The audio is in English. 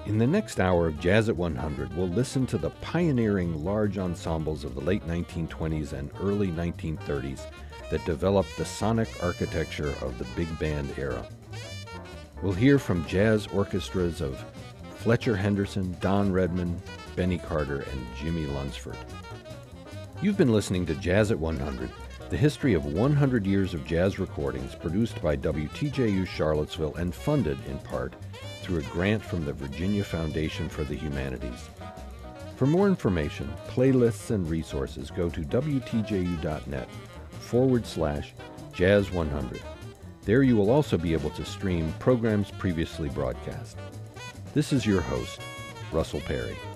In the next hour of Jazz at 100, we'll listen to the pioneering large ensembles of the late 1920s and early 1930s that developed the sonic architecture of the big band era. We'll hear from jazz orchestras of Fletcher Henderson, Don Redman, Benny Carter, and Jimmy Lunsford. You've been listening to Jazz at 100, the history of 100 years of jazz recordings produced by WTJU Charlottesville and funded, in part, through a grant from the Virginia Foundation for the Humanities. For more information, playlists, and resources, go to WTJU.net/Jazz 100. There you will also be able to stream programs previously broadcast. This is your host, Russell Perry.